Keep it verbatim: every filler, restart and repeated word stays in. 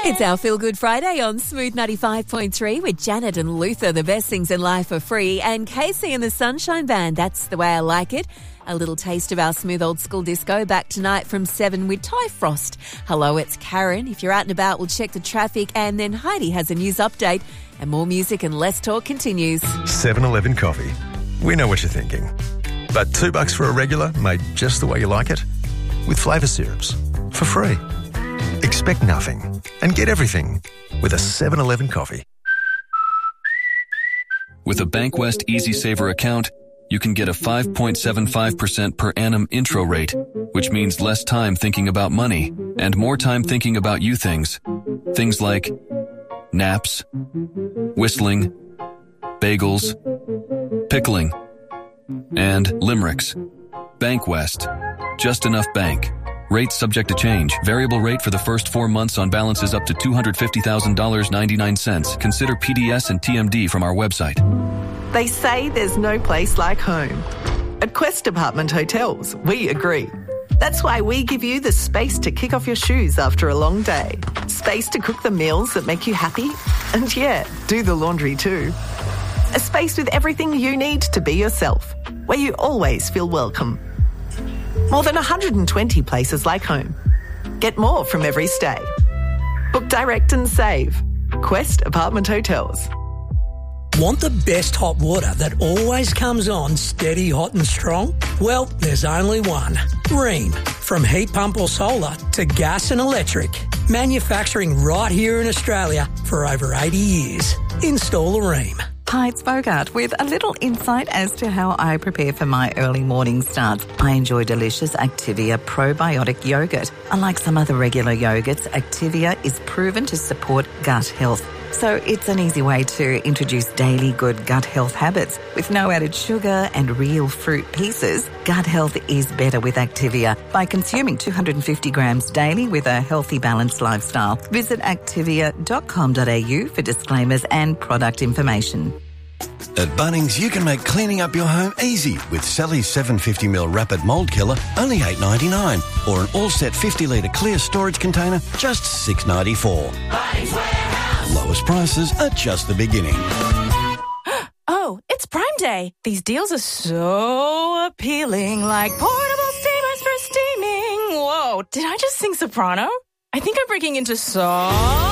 It's our Feel Good Friday on Smooth ninety-five point three with Janet and Luther. The best things in life are free. And Casey and the Sunshine Band, that's the way I like it. A little taste of our smooth old school disco back tonight from seven with Ty Frost. Hello, it's Karen. If you're out and about, we'll check the traffic. And then Heidi has a news update. And more music and less talk continues. seven eleven coffee. We know what you're thinking. But two bucks for a regular made just the way you like it? With flavour syrups. For free. Expect nothing and get everything with a seven eleven coffee. With a Bankwest Easy Saver account, you can get a five point seven five percent per annum intro rate, which means less time thinking about money and more time thinking about you things. Things like naps, whistling, bagels, pickling, and limericks. Bankwest. Just enough bank. Rates subject to change. Variable rate for the first four months on balances up to two hundred fifty thousand dollars and ninety-nine cents. Consider P D S and T M D from our website. They say there's no place like home. At Quest Apartment Hotels, we agree. That's why we give you the space to kick off your shoes after a long day. Space to cook the meals that make you happy. And yeah, do the laundry too. A space with everything you need to be yourself, where you always feel welcome. More than one hundred twenty places like home. Get more from every stay. Book direct and save. Quest Apartment Hotels. Want the best hot water that always comes on steady, hot and strong? Well, there's only one. Rheem. From heat pump or solar to gas and electric. Manufacturing right here in Australia for over eighty years. Install a Rheem. Hi, it's Bogart with a little insight as to how I prepare for my early morning starts. I enjoy delicious Activia probiotic yogurt. Unlike some other regular yogurts, Activia is proven to support gut health. So it's an easy way to introduce daily good gut health habits. With no added sugar and real fruit pieces, gut health is better with Activia by consuming two hundred fifty grams daily with a healthy, balanced lifestyle. Visit activia dot com dot a u for disclaimers and product information. At Bunnings, you can make cleaning up your home easy with Sally's seven hundred fifty milliliter Rapid Mould Killer, only eight dollars ninety-nine, or an all-set fifty litre clear storage container, just six dollars ninety-four. Bunnings Warehouse. Lowest prices are just the beginning. Oh, it's Prime Day. These deals are so appealing, like portable steamers for steaming. Whoa, did I just sing soprano? I think I'm breaking into song.